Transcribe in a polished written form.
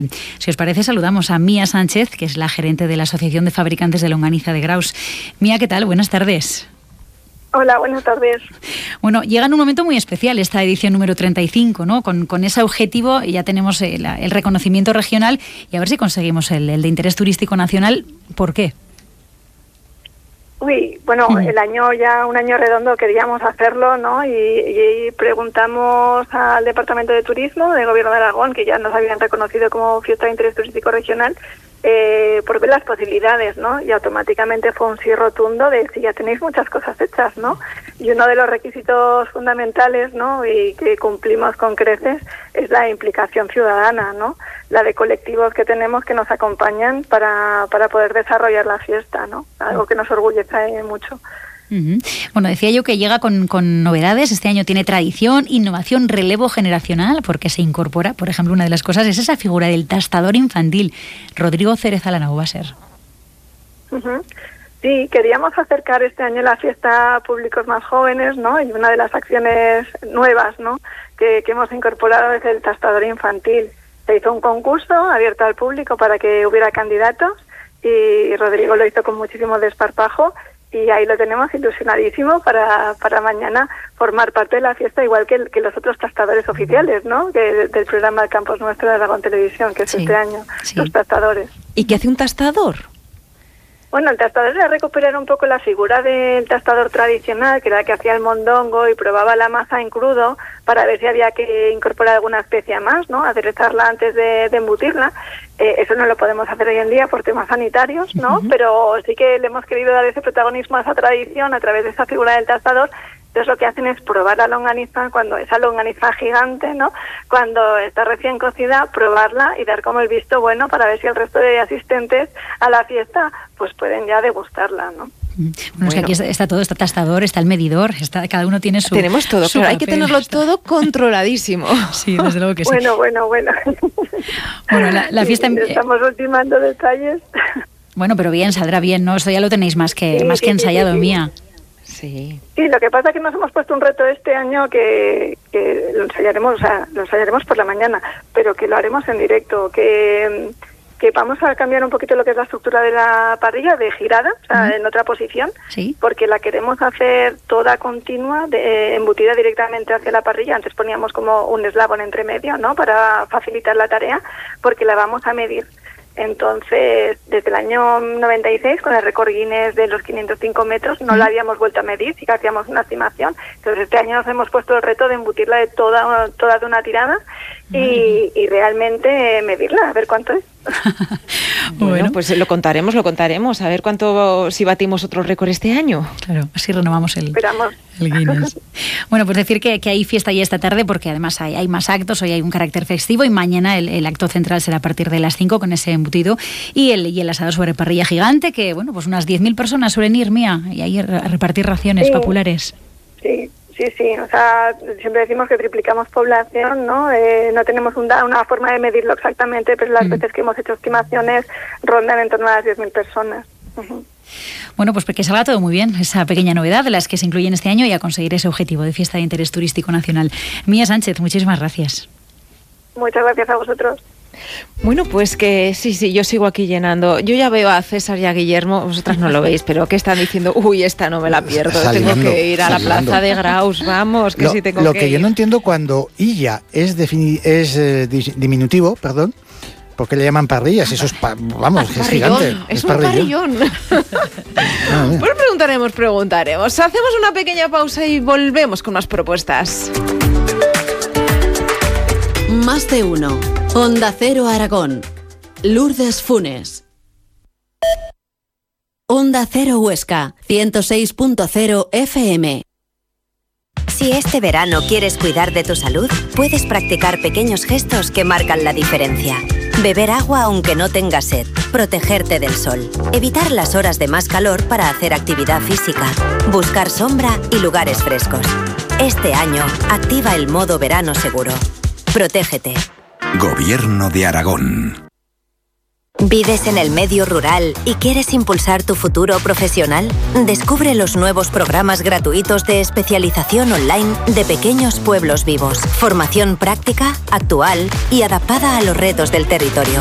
Si os parece, saludamos a Mía Sánchez, que es la gerente de la Asociación de Fabricantes de Longaniza de Graus. Mía, ¿qué tal? Buenas tardes. Hola, buenas tardes. Bueno, llega en un momento muy especial esta edición número 35, ¿no? Con ese objetivo ya tenemos el reconocimiento regional y a ver si conseguimos el de interés turístico nacional. ¿Por qué? Bueno, un año redondo queríamos hacerlo, ¿no? Y preguntamos al Departamento de Turismo del Gobierno de Aragón, que ya nos habían reconocido como fiesta de interés turístico regional, por ver las posibilidades, ¿no? Y automáticamente fue un sí rotundo de si ya tenéis muchas cosas hechas, ¿no? Y uno de los requisitos fundamentales, ¿no? Y que cumplimos con creces es la implicación ciudadana, ¿no? La de colectivos que tenemos que nos acompañan para poder desarrollar la fiesta, ¿no? Algo que nos orgullece mucho. Uh-huh. Bueno, decía yo que llega con novedades. Este año tiene tradición, innovación, relevo generacional, porque se incorpora, por ejemplo, una de las cosas es esa figura del tastador infantil. Rodrigo Cérez Alanau va a ser. Uh-huh. Sí, queríamos acercar este año la fiesta a públicos más jóvenes, ¿no? Y una de las acciones nuevas, ¿no? que hemos incorporado es el tastador infantil. Se hizo un concurso abierto al público para que hubiera candidatos y Rodrigo lo hizo con muchísimo desparpajo y ahí lo tenemos ilusionadísimo para mañana formar parte de la fiesta, igual que los otros tastadores oficiales, ¿no? Del programa Campos Nuestro de Aragón Televisión, que es este año, los tastadores. ¿Y qué hace un tastador? Bueno, el tastador era recuperar un poco la figura del tastador tradicional, que era el que hacía el mondongo y probaba la masa en crudo para ver si había que incorporar alguna especia más, ¿no? Aderezarla antes de embutirla. Eso no lo podemos hacer hoy en día por temas sanitarios, ¿no? Uh-huh. Pero sí que le hemos querido dar ese protagonismo a esa tradición a través de esa figura del tastador. Entonces lo que hacen es probar la longaniza, cuando esa longaniza gigante, ¿no? Cuando está recién cocida, probarla y dar como el visto bueno para ver si el resto de asistentes a la fiesta pues pueden ya degustarla, ¿no? Bueno, es que aquí está todo, está tastador, está el medidor, cada uno tiene su... Tenemos todo, pero hay que tenerlo todo controladísimo. Sí, desde luego que sí. Bueno. Bueno, la fiesta... Estamos ultimando detalles. Bueno, pero bien, saldrá bien, ¿no? Eso ya lo tenéis más que ensayado, Mía. Sí, lo que pasa es que nos hemos puesto un reto este año que lo ensayaremos por la mañana, pero que lo haremos en directo, que vamos a cambiar un poquito lo que es la estructura de la parrilla, de girada, o sea, en otra posición, porque la queremos hacer toda continua, embutida directamente hacia la parrilla. Antes poníamos como un eslabón entre medio, ¿no?, para facilitar la tarea, porque la vamos a medir. Entonces, desde el año 96, con el récord Guinness de los 505 metros, no la habíamos vuelto a medir, sí que hacíamos una estimación. Entonces, este año nos hemos puesto el reto de embutirla de toda de una tirada y realmente medirla, a ver cuánto es. Bueno, pues lo contaremos, a ver si batimos otro récord este año. Claro, así renovamos el Guinness. Bueno, pues decir que hay fiesta ya esta tarde, porque además hay más actos, hoy hay un carácter festivo y mañana el acto central será a partir de las 5 con ese embutido y el asado sobre parrilla gigante, que bueno, pues unas 10.000 personas suelen ir, Mía, y ahí a repartir raciones populares. Sí, o sea, siempre decimos que triplicamos población, ¿no? No tenemos una forma de medirlo exactamente, pero las veces que hemos hecho estimaciones rondan en torno a las 10.000 personas. Uh-huh. Bueno, pues que salga todo muy bien, esa pequeña novedad de las que se incluyen este año y a conseguir ese objetivo de fiesta de interés turístico nacional. Mía Sánchez, muchísimas gracias. Muchas gracias a vosotros. Bueno, pues que sí, yo sigo aquí llenando. Yo ya veo a César y a Guillermo, vosotras no lo veis, pero que están diciendo, esta no me la pierdo, tengo que ir a la plaza de Graus, vamos, que sí tengo que ir. Lo que yo no entiendo cuando illa es diminutivo, perdón, ¿por qué le llaman parrillas? Eso es, es gigante. Es un parrillón. Pues preguntaremos. Hacemos una pequeña pausa y volvemos con más propuestas. Más de uno. Onda Cero Aragón. Lourdes Funes. Onda Cero Huesca. 106.0 FM. Si este verano quieres cuidar de tu salud, puedes practicar pequeños gestos que marcan la diferencia. Beber agua aunque no tengas sed. Protegerte del sol. Evitar las horas de más calor para hacer actividad física. Buscar sombra y lugares frescos. Este año, activa el modo verano seguro. Protégete. Gobierno de Aragón. ¿Vives en el medio rural y quieres impulsar tu futuro profesional? Descubre los nuevos programas gratuitos de especialización online de Pequeños Pueblos Vivos. Formación práctica, actual y adaptada a los retos del territorio.